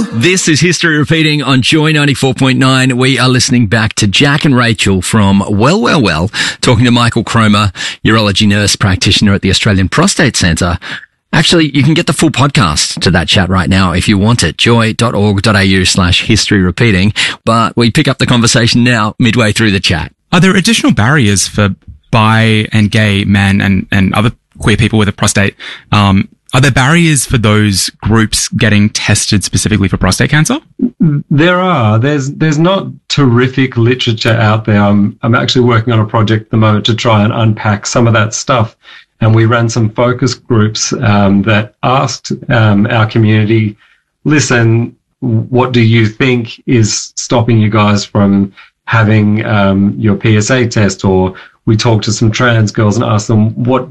This is History Repeating on Joy 94.9. We are listening back to Jack and Rachel from Well, talking to Michael Cromer, urology nurse practitioner at the Australian Prostate Centre. Actually, you can get the full podcast to that chat right now if you want it. joy.org.au/history repeating. But we pick up the conversation now midway through the chat. Are there additional barriers for bi and gay men and other queer people with a prostate? Are there barriers for those groups getting tested specifically for prostate cancer? There are. There's not terrific literature out there. I'm actually working on a project at the moment to try and unpack some of that stuff. And we ran some focus groups that asked our community, listen, what do you think is stopping you guys from having your PSA test? Or we talked to some trans girls and asked them, what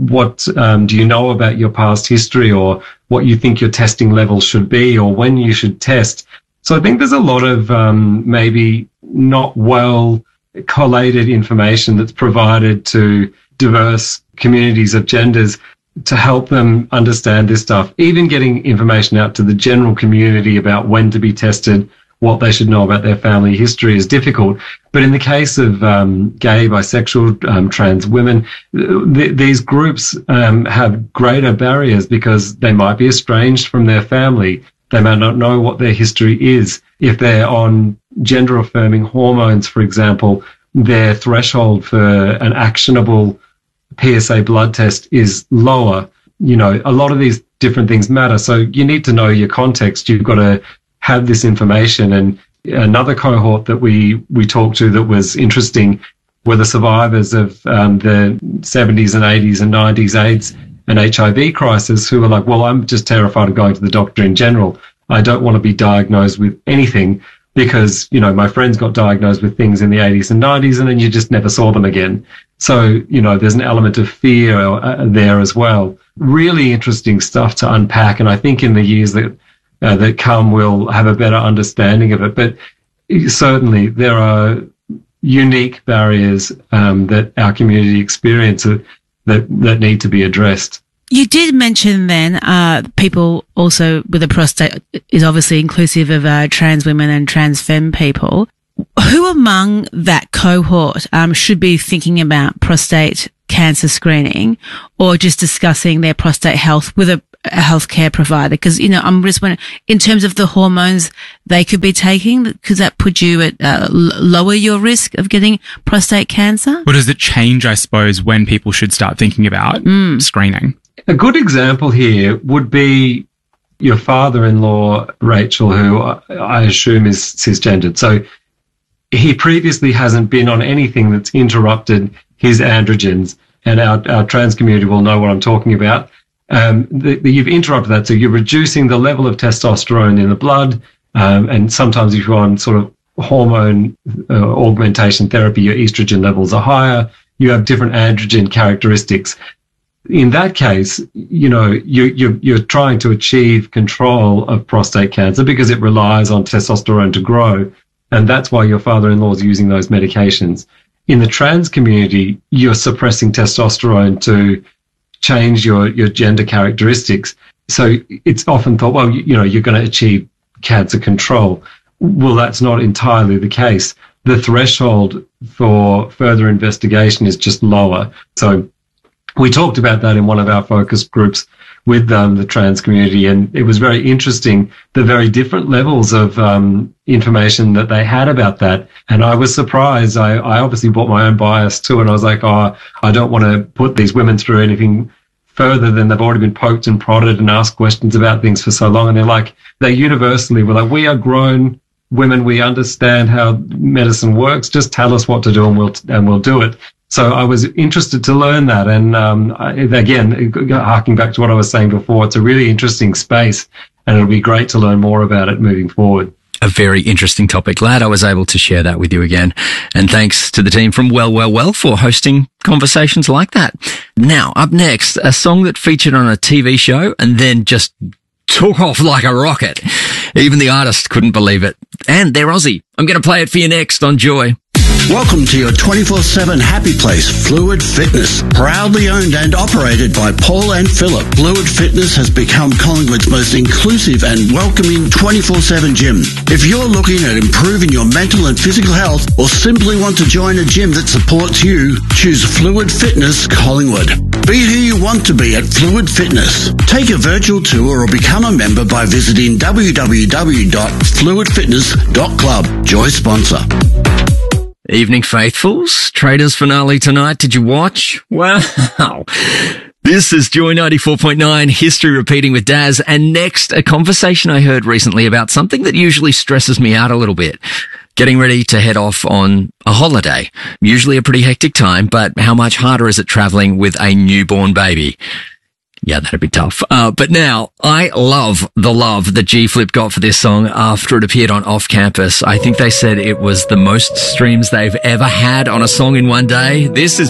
do you know about your past history, or what you think your testing levels should be, or when you should test? So I think there's a lot of maybe not well collated information that's provided to diverse communities of genders to help them understand this stuff. Even getting information out to the general community about when to be tested, what they should know about their family history is difficult. But in the case of gay, bisexual, trans women, these groups have greater barriers because they might be estranged from their family. They may not know what their history is. If they're on gender-affirming hormones, for example, their threshold for an actionable PSA blood test is lower. You know, a lot of these different things matter. So you need to know your context. You've got to have this information. And another cohort that we talked to that was interesting were the survivors of the 70s and 80s and 90s AIDS and HIV crisis, who were like, well, I'm just terrified of going to the doctor in general. I don't want to be diagnosed with anything because, you know, my friends got diagnosed with things in the 80s and 90s and then you just never saw them again. So, you know, there's an element of fear there as well. Really interesting stuff to unpack. And I think in the years that come, we'll have a better understanding of it. But certainly there are unique barriers that our community experiences that need to be addressed. You did mention then people also with a prostate is obviously inclusive of trans women and trans femme people. Who among that cohort should be thinking about prostate cancer screening or just discussing their prostate health with a healthcare provider? Because, you know, I'm just wondering, in terms of the hormones they could be taking, does that put you at lower your risk of getting prostate cancer? Or does it change, I suppose, when people should start thinking about screening? A good example here would be your father-in-law, Rachel, who I assume is cisgendered. So he previously hasn't been on anything that's interrupted his androgens, and our trans community will know what I'm talking about. You've interrupted that, so you're reducing the level of testosterone in the blood, and sometimes if you're on sort of hormone augmentation therapy, your estrogen levels are higher. You have different androgen characteristics. In that case, you know, you're trying to achieve control of prostate cancer because it relies on testosterone to grow. And that's why your father-in-law is using those medications. In the trans community, you're suppressing testosterone to change your gender characteristics. So it's often thought, well, you know, you're going to achieve cancer control. Well, that's not entirely the case. The threshold for further investigation is just lower. So we talked about that in one of our focus groups with the trans community, and it was very interesting, the very different levels of information that they had about that. And I was surprised. I obviously brought my own bias too, and I was like, oh, I don't want to put these women through anything further than they've already been poked and prodded and asked questions about things for so long. And they universally were like, we are grown women, we understand how medicine works, just tell us what to do and we'll do it. So I was interested to learn that. And again, harking back to what I was saying before, it's a really interesting space and it'll be great to learn more about it moving forward. A very interesting topic. Glad I was able to share that with you again. And thanks to the team from Well for hosting conversations like that. Now, up next, a song that featured on a TV show and then just took off like a rocket. Even the artist couldn't believe it. And they're Aussie. I'm going to play it for you next on Joy. Welcome to your 24/7 happy place, Fluid Fitness. Proudly owned and operated by Paul and Philip, Fluid Fitness has become Collingwood's most inclusive and welcoming 24/7 gym. If you're looking at improving your mental and physical health or simply want to join a gym that supports you, choose Fluid Fitness Collingwood. Be who you want to be at Fluid Fitness. Take a virtual tour or become a member by visiting www.fluidfitness.club. Joy sponsor. Evening faithfuls, Traders finale tonight. Did you watch? Wow. This is Joy 94.9, history repeating with Daz. And next, a conversation I heard recently about something that usually stresses me out a little bit. Getting ready to head off on a holiday. Usually a pretty hectic time, but how much harder is it traveling with a newborn baby? Yeah, that'd be tough. But now, I love the love that G-Flip got for this song after it appeared on Off Campus. I think they said it was the most streams they've ever had on a song in one day. This is